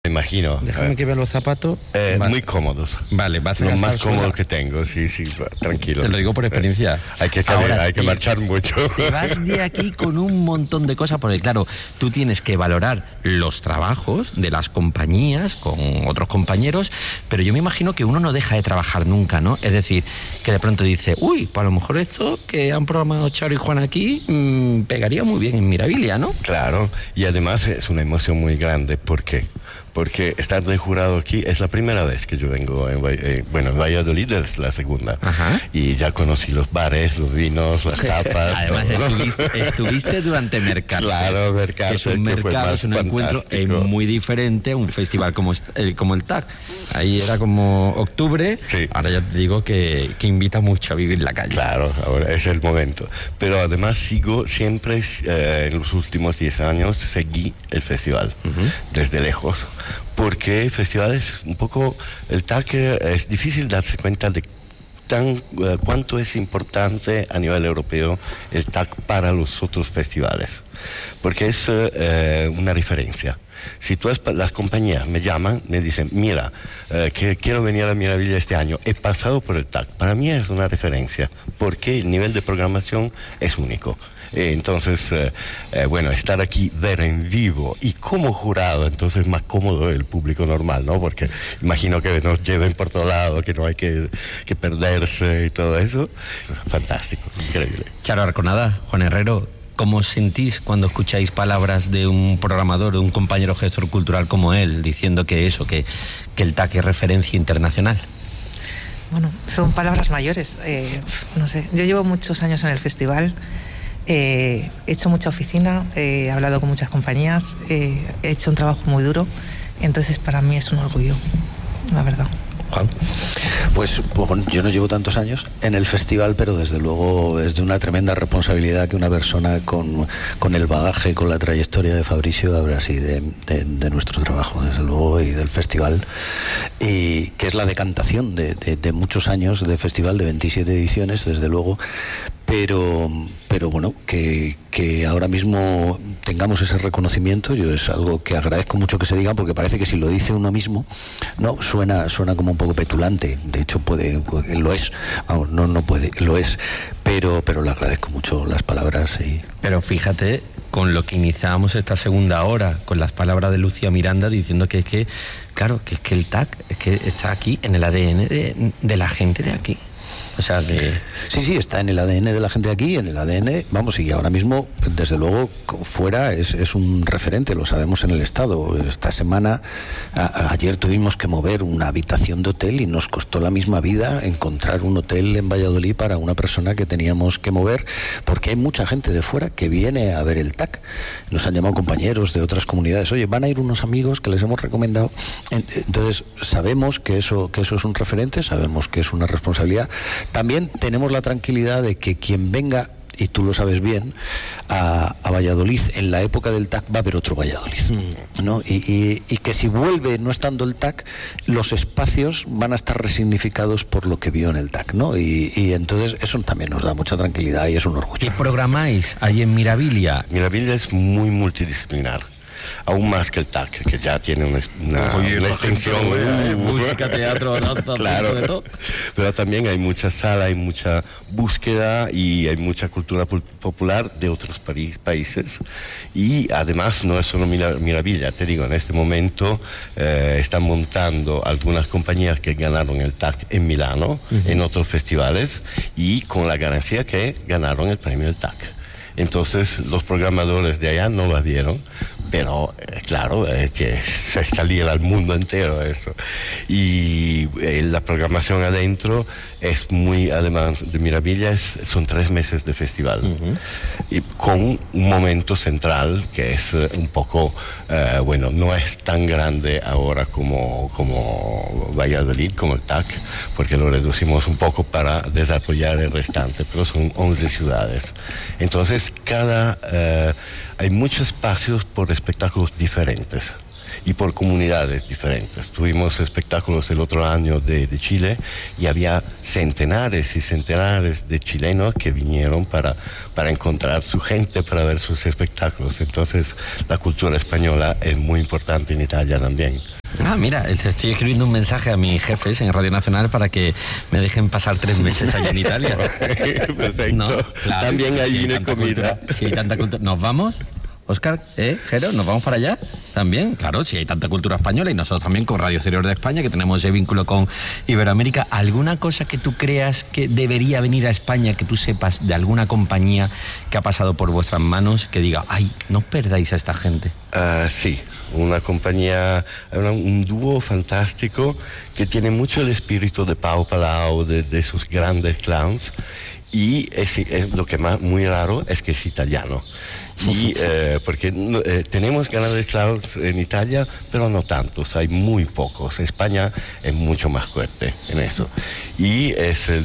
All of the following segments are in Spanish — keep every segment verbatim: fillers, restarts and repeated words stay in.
Me imagino. Déjame que vea los zapatos. Eh, vale. Muy cómodos. Vale, vas a Lo gastar más cómodo sola. que tengo, sí, sí, tranquilo. Te lo digo por experiencia. Eh, hay que, Ahora, hay que te- marchar mucho. Te vas de aquí con un montón de cosas, porque claro, tú tienes que valorar los trabajos de las compañías con otros compañeros, pero yo me imagino que uno no deja de trabajar nunca, ¿no? Es decir, que de pronto dice, uy, pues a lo mejor esto que han programado Charo y Juan aquí mmm, pegaría muy bien en Mirabilia, ¿no? Claro, y además es una emoción muy grande. ¿Por qué? Porque estar de jurado aquí es la primera vez que yo vengo, en, eh, bueno, en Valladolid es la segunda. Ajá. Y ya conocí los bares, los vinos, las tapas. Además, todo. estuviste, estuviste durante Mercado. Claro, Mercado, Es un que fue mercado, más es un encuentro eh, fantástico. muy diferente a un festival como, est- eh, como el T A C. Ahí era como octubre. Sí. Ahora ya te digo que, que invita mucho a vivir la calle. Claro, ahora es el momento. Pero además sigo siempre, eh, en los últimos diez años, seguí el festival, Ujú. desde lejos. Porque el festival es un poco, el T A C es difícil darse cuenta de tan, eh, cuánto es importante a nivel europeo el T A C para los otros festivales. Porque es eh, una referencia. Si todas las compañías me llaman, me dicen, mira, eh, que quiero venir a Mirabilia este año, he pasado por el T A C. Para mí es una referencia, porque el nivel de programación es único. Eh, entonces, eh, eh, bueno, estar aquí, ver en vivo y como jurado, entonces es más cómodo el público normal, ¿no? Porque imagino que nos lleven por todo lado, que no hay que, que perderse y todo eso. Es fantástico, increíble. Charo Arconada, Juan Herrero, ¿cómo os sentís cuando escucháis palabras de un programador, de un compañero gestor cultural como él, diciendo que eso, que, que el T A C es referencia internacional? Bueno, son palabras mayores. Eh, no sé, yo llevo muchos años en el festival. Eh, he hecho mucha oficina, eh, he hablado con muchas compañías, eh, he hecho un trabajo muy duro, entonces para mí es un orgullo, la verdad. Juan. Pues, pues bueno, yo no llevo tantos años en el festival, pero desde luego es de una tremenda responsabilidad que una persona con, con el bagaje, con la trayectoria de Fabricio habla así de, de, de nuestro trabajo, desde luego, y del festival, y que es la decantación de, de, de muchos años de festival, de veintisiete ediciones, desde luego. Pero, pero bueno, que, que ahora mismo tengamos ese reconocimiento, yo es algo que agradezco mucho que se diga, porque parece que si lo dice uno mismo, no, suena, suena como un poco petulante. De hecho puede, puede lo es, vamos, no, no puede, lo es, pero, pero le agradezco mucho las palabras y... Pero fíjate, con lo que iniciábamos esta segunda hora, con las palabras de Lucía Miranda diciendo que es que, claro, que es que el T A C es que está aquí en el A D N de, de la gente de aquí. O sea que... Sí, sí, está en el A D N de la gente de aquí, en el A D N, vamos, y ahora mismo, desde luego, fuera es, es un referente, lo sabemos en el Estado. Esta semana, a, a, ayer tuvimos que mover una habitación de hotel y nos costó la misma vida encontrar un hotel en Valladolid para una persona que teníamos que mover, porque hay mucha gente de fuera que viene a ver el T A C. Nos han llamado compañeros de otras comunidades, oye, van a ir unos amigos que les hemos recomendado. Entonces, sabemos que eso, que eso es un referente, sabemos que es una responsabilidad. También tenemos la tranquilidad de que quien venga, y tú lo sabes bien, a, a Valladolid en la época del T A C va a haber otro Valladolid, ¿no? Y, y, y que si vuelve no estando el T A C, los espacios van a estar resignificados por lo que vio en el T A C, ¿no? Y, y entonces eso también nos da mucha tranquilidad y es un orgullo. ¿Qué programáis ahí en Mirabilia? Mirabilia es muy multidisciplinar. Aún más que el T A C, que ya tiene una, una, Oye, una extensión. gente, uh, música, teatro, danza, claro. de todo. Pero también hay mucha sala, hay mucha búsqueda y hay mucha cultura popular de otros país, países. Y además no es solo Mirabilia, te digo, en este momento eh, están montando algunas compañías que ganaron el T A C en Milano, uh-huh. en otros festivales, y con la garantía que ganaron el premio del T A C. Entonces los programadores de allá no lo vieron, pero eh, claro, eh, que se salía al mundo entero eso. Y eh, la programación adentro es muy, además de Mirabilia, es, son tres meses de festival. Uh-huh. Y con un momento central que es eh, un poco, eh, bueno, no es tan grande ahora como, como Valladolid, como el T A C, porque lo reducimos un poco para desarrollar el restante, pero son once ciudades. Entonces, cada, eh, hay muchos espacios por espectáculos diferentes. y por comunidades diferentes. Tuvimos espectáculos el otro año de, de Chile y había centenares y centenares de chilenos que vinieron para, para encontrar su gente, para ver sus espectáculos. Entonces la cultura española es muy importante en Italia también. Ah, mira, estoy escribiendo un mensaje a mis jefes en Radio Nacional para que me dejen pasar tres meses allá en Italia. Perfecto. ¿No? Claro, también hay si vino y tanta comida. Cultura, si hay tanta cultura. ¿Nos vamos? Oscar, ¿eh? Jero, ¿nos vamos para allá? También, claro, si hay tanta cultura española y nosotros también con Radio Exterior de España, que tenemos ese vínculo con Iberoamérica. ¿Alguna cosa que tú creas que debería venir a España, que tú sepas de alguna compañía que ha pasado por vuestras manos, que diga, ay, no perdáis a esta gente? Uh, sí, una compañía, una, un dúo fantástico que tiene mucho el espíritu de Pau Palau, de, de sus grandes clowns, y es, es, lo que más muy raro es que es italiano. Y eh, porque eh, tenemos grandes clowns en Italia, pero no tantos, hay muy pocos. España es mucho más fuerte en eso. Y es el,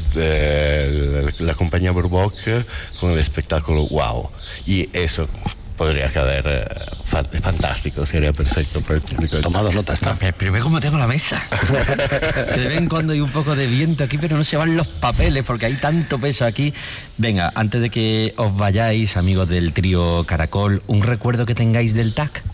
eh, la, la compañía Borbok con el espectáculo Wow. Y eso podría quedar eh, fantástico, sería perfecto para el público. Tomado nota está. No, primero como tengo la mesa. De vez en cuando hay un poco de viento aquí, pero no se van los papeles porque hay tanto peso aquí. Venga, antes de que os vayáis, amigos del trío Caracol, ¿un recuerdo que tengáis del T A C?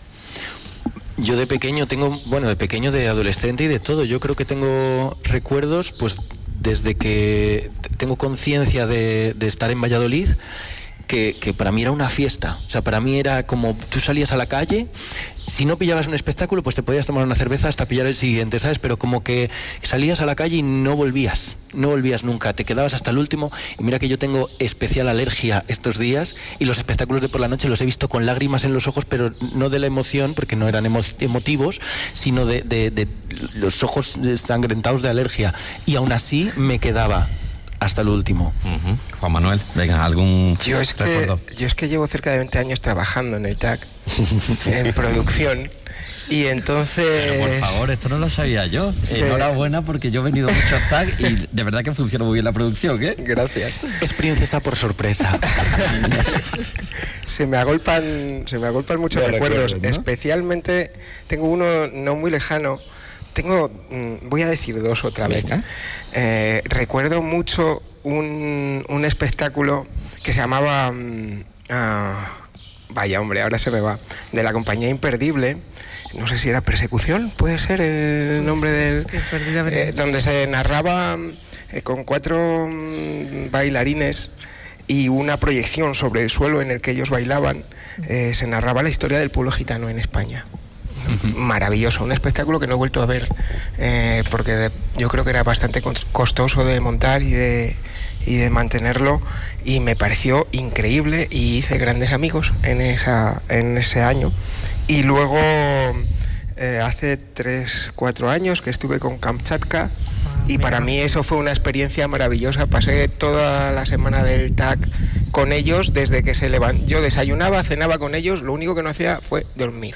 Yo de pequeño tengo, bueno, de pequeño, de adolescente y de todo. Yo creo que tengo recuerdos, pues, desde que tengo conciencia de, de estar en Valladolid. Que, que para mí era una fiesta, o sea, para mí era como tú salías a la calle, si no pillabas un espectáculo, pues te podías tomar una cerveza hasta pillar el siguiente, ¿sabes? Pero como que salías a la calle y no volvías, no volvías nunca, te quedabas hasta el último. Y mira que yo tengo especial alergia estos días y los espectáculos de por la noche los he visto con lágrimas en los ojos, pero no de la emoción, porque no eran emo emotivos, sino de, de, de los ojos ensangrentados de alergia. Y aún así me quedaba hasta el último. Uh-huh. Juan Manuel, venga, algún yo es recuerdo. que yo es que llevo cerca de veinte años trabajando en el T A C en producción y entonces pero por favor, esto no lo sabía yo. Sí. Enhorabuena, porque yo he venido mucho a T A C y de verdad que funciona muy bien la producción, ¿eh? Gracias. Es princesa por sorpresa. se me agolpan se me agolpan muchos no recuerdos, recuerdo, ¿no? Especialmente tengo uno no muy lejano. Tengo, voy a decir dos otra vez. Eh, recuerdo mucho un, un espectáculo que se llamaba, um, uh, vaya hombre, ahora se me va, de la compañía Imperdible. No sé si era Persecución, puede ser el nombre del... Es que perdida, eh, donde se narraba eh, con cuatro um, bailarines y una proyección sobre el suelo en el que ellos bailaban, eh, se narraba la historia del pueblo gitano en España. Maravilloso, un espectáculo que no he vuelto a ver eh, porque de, yo creo que era bastante costoso de montar y de, y de mantenerlo, y me pareció increíble y hice grandes amigos en, esa, en ese año. Y luego eh, hace tres, cuatro años que estuve con Kamchatka y para mí eso fue una experiencia maravillosa. Pasé toda la semana del T A C con ellos desde que se levantaban. Yo desayunaba, cenaba con ellos, lo único que no hacía fue dormir.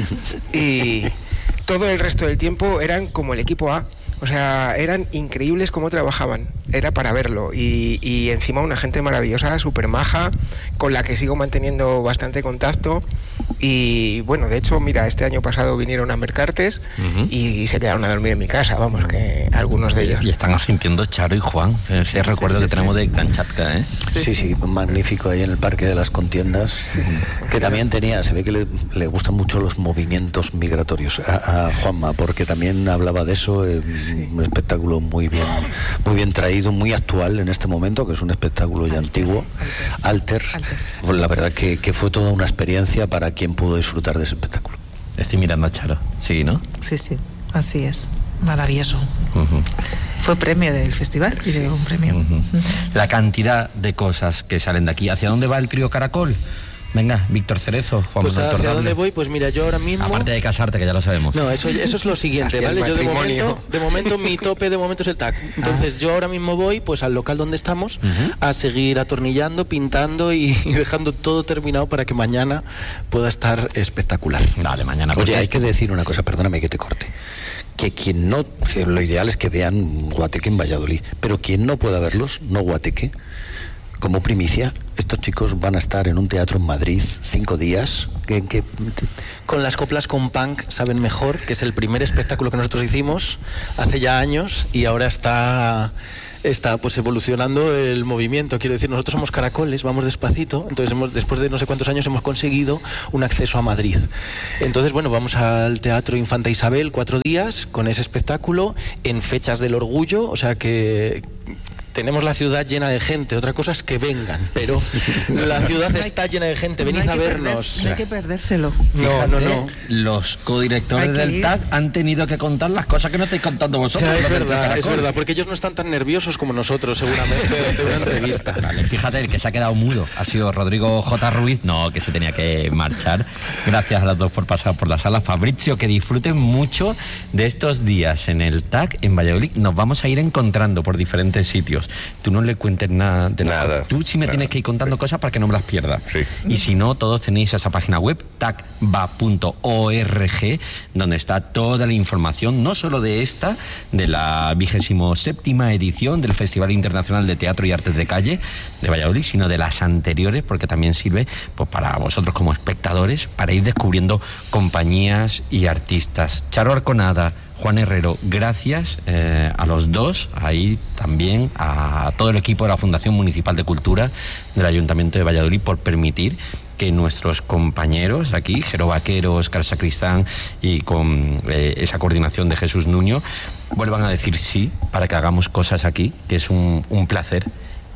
Y todo el resto del tiempo eran como el equipo A. O sea, eran increíbles cómo trabajaban, era para verlo. Y, y encima una gente maravillosa, súper maja, con la que sigo manteniendo bastante contacto. Y bueno, de hecho, mira, este año pasado vinieron a Mercartes uh-huh. y, y se quedaron a dormir en mi casa, vamos, que algunos de ellos. Y están asintiendo Charo y Juan, ese sí, recuerdo sí, sí, que sí. tenemos de Kamchatka, ¿eh? Sí, sí, sí, magnífico ahí en el Parque de las Contiendas, sí. que también tenía, se ve que le, le gustan mucho los movimientos migratorios a, a Juanma, porque también hablaba de eso, eh, sí. un espectáculo muy bien, muy bien traído, muy actual en este momento, que es un espectáculo ya antiguo, Alter. Alter. La verdad que, que fue toda una experiencia para quien pudo disfrutar de ese espectáculo. Estoy mirando a Charo, sí, ¿no? Sí, sí, así es, maravilloso. Uh-huh. Fue premio del festival y de un premio. Uh-huh. Uh-huh. La cantidad de cosas que salen de aquí. ¿Hacia dónde va el trío Caracol? Venga, Víctor Cerezo, Juan Pues Manuel hacia Tordable. dónde voy, pues mira, yo ahora mismo... Aparte de casarte, que ya lo sabemos. No, eso, eso es lo siguiente, ¿vale? Yo de momento, de momento, mi tope de momento es el T A C. Entonces ah. yo ahora mismo voy pues al local donde estamos uh-huh. a seguir atornillando, pintando y, y dejando todo terminado para que mañana pueda estar espectacular. Dale, mañana. Oye, hay que decir una cosa, perdóname que te corte. Que quien no, que lo ideal es que vean Guateque en Valladolid, pero quien no pueda verlos, no Guateque, como primicia, estos chicos van a estar en un teatro en Madrid cinco días. ¿Qué, qué? Con las coplas con punk saben mejor, que es el primer espectáculo que nosotros hicimos hace ya años y ahora está... está pues evolucionando el movimiento. Quiero decir, nosotros somos Caracoles, vamos despacito, entonces hemos, después de no sé cuántos años hemos conseguido un acceso a Madrid. Entonces, bueno, vamos al Teatro Infanta Isabel cuatro días con ese espectáculo en fechas del orgullo, o sea que tenemos la ciudad llena de gente. Otra cosa es que vengan, pero la ciudad está llena de gente. Venid no a vernos. Perder, no hay que perdérselo. No, no, no. Los codirectores del ir. T A C han tenido que contar las cosas que no estáis contando vosotros. O sea, es verdad, es verdad, porque ellos no están tan nerviosos como nosotros, seguramente, de una entrevista. Vale, fíjate, el que se ha quedado mudo ha sido Rodrigo J. Ruiz, no, que se tenía que marchar. Gracias a los dos por pasar por la sala. Fabrizio, que disfruten mucho de estos días en el T A C en Valladolid. Nos vamos a ir encontrando por diferentes sitios. Tú no le cuentes nada de nada. Nada, Tú sí me nada. tienes que ir contando cosas para que no me las pierdas. Sí. Y si no, todos tenéis esa página web, tacba punto org, donde está toda la información, no solo de esta, de la vigésimo séptima edición del Festival Internacional de Teatro y Artes de Calle de Valladolid, sino de las anteriores, porque también sirve pues, para vosotros como espectadores, para ir descubriendo compañías y artistas. Charo Arconada, Juan Herrero, gracias eh, a los dos, ahí también a todo el equipo de la Fundación Municipal de Cultura del Ayuntamiento de Valladolid por permitir que nuestros compañeros aquí, Jero Vaquero, Óscar Sacristán y con eh, esa coordinación de Jesús Nuño, vuelvan a decir sí para que hagamos cosas aquí, que es un, un placer.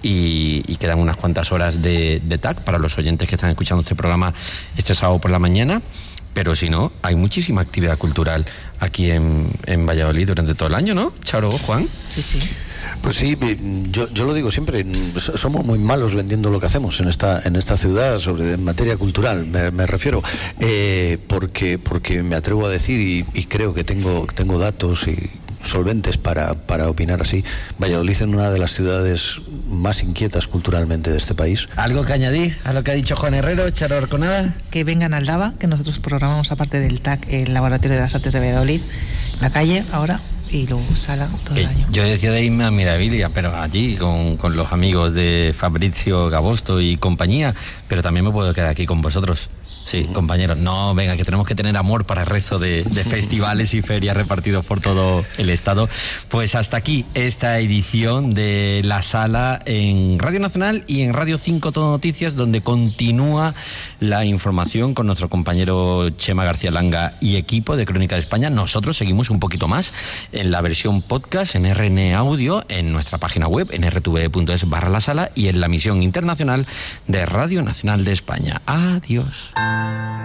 Y, y quedan unas cuantas horas de, de T A C para los oyentes que están escuchando este programa este sábado por la mañana. Pero si no, hay muchísima actividad cultural aquí en, en Valladolid durante todo el año, ¿no? Charo, Juan. Sí, sí. Pues sí, yo, yo lo digo siempre, somos muy malos vendiendo lo que hacemos en esta en esta ciudad sobre en materia cultural, me, me refiero, eh, porque porque me atrevo a decir y, y creo que tengo tengo datos y solventes para, para opinar así. Valladolid es una de las ciudades más inquietas culturalmente de este país. ¿Algo que añadir a lo que ha dicho Juan Herrero, Charo Arconada? Que vengan al DABA, que nosotros programamos aparte del T A C, el Laboratorio de las Artes de Valladolid, la calle ahora, y luego sala todo el Que año. yo decía de irme a Mirabilia, pero allí con, con los amigos de Fabrizio Gabosto y compañía, pero también me puedo quedar aquí con vosotros. Sí, compañeros, no, venga, que tenemos que tener amor para el resto de, de festivales y ferias repartidos por todo el estado. Pues hasta aquí esta edición de La Sala en Radio Nacional y en Radio cinco Todo Noticias, donde continúa la información con nuestro compañero Chema García Langa y equipo de Crónica de España. Nosotros seguimos un poquito más en la versión podcast, en R N Audio, en nuestra página web, en r t v punto es barra la sala y en la emisión internacional de Radio Nacional de España. Adiós.